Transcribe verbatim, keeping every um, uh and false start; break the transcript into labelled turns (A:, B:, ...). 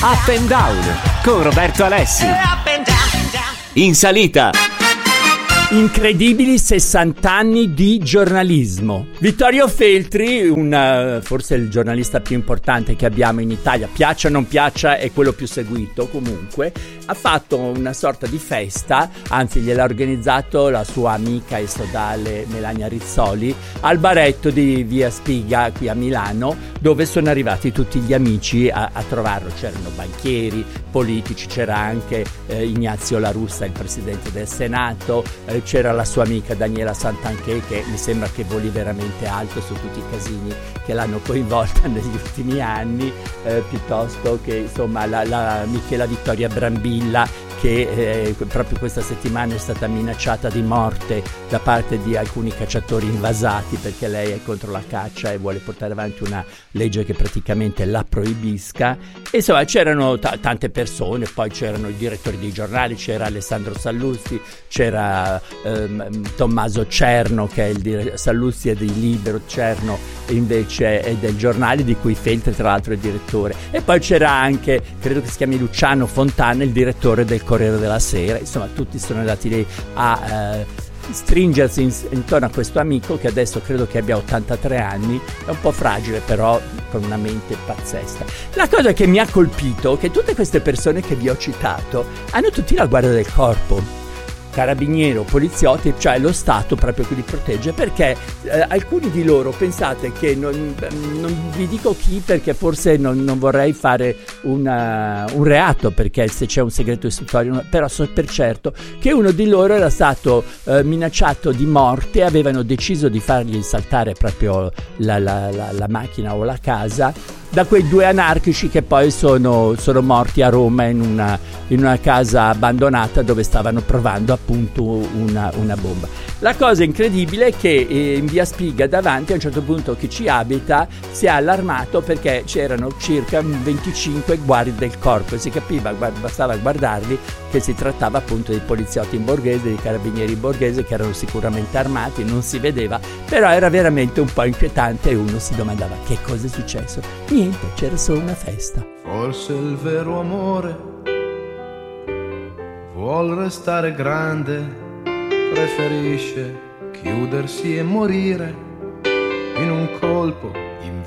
A: Up and Down con Roberto Alessi. In salita.
B: Incredibili sessanta anni di giornalismo. Vittorio Feltri, un, forse il giornalista più importante che abbiamo in Italia, piaccia o non piaccia, è quello più seguito comunque, ha fatto una sorta di festa, anzi gliel'ha organizzato la sua amica e sodale Melania Rizzoli, al baretto di Via Spiga qui a Milano, dove sono arrivati tutti gli amici a, a trovarlo. C'erano banchieri, politici, c'era anche eh, Ignazio La Russa, il presidente del Senato, eh, c'era la sua amica Daniela Santanchè, che mi sembra che voli veramente alto su tutti i casini che l'hanno coinvolta negli ultimi anni, eh, piuttosto che insomma la, la Michela Vittoria Brambilla, che eh, proprio questa settimana è stata minacciata di morte da parte di alcuni cacciatori invasati, perché lei è contro la caccia e vuole portare avanti una legge che praticamente la proibisca. E insomma c'erano t- tante persone, poi c'erano i direttori dei giornali, c'era Alessandro Sallusti, c'era ehm, Tommaso Cerno, che è il dire- Sallusti è di Libero, Cerno invece è del Giornale, di cui Feltri tra l'altro è direttore, e poi c'era anche, credo che si chiami Luciano Fontana, il direttore del Corriere della Sera. Insomma tutti sono andati lì a eh, stringersi in, intorno a questo amico che adesso credo che abbia ottantatré anni, è un po' fragile però con una mente pazzesca. La cosa che mi ha colpito è che tutte queste persone che vi ho citato hanno tutti la guardia del corpo, carabinieri, poliziotti, cioè lo Stato proprio che li protegge, perché eh, alcuni di loro, pensate che non, non vi dico chi, perché forse non, non vorrei fare una, un reato, perché se c'è un segreto istruttorio, però so per certo che uno di loro era stato eh, minacciato di morte, avevano deciso di fargli saltare proprio la, la, la, la macchina o la casa, da quei due anarchici che poi sono, sono morti a Roma in una, in una casa abbandonata dove stavano provando appunto una, una bomba. La cosa incredibile è che eh, in Via Spiga davanti a un certo punto chi ci abita si è allarmato perché c'erano circa venticinque guardie del corpo e si capiva, bastava guardarli, che si trattava appunto di poliziotti in borghese, di carabinieri in borghese, che erano sicuramente armati, non si vedeva, però era veramente un po' inquietante e uno si domandava che cosa è successo. Niente, c'era solo una festa.
C: Forse il vero amore vuol restare grande, preferisce chiudersi e morire in un colpo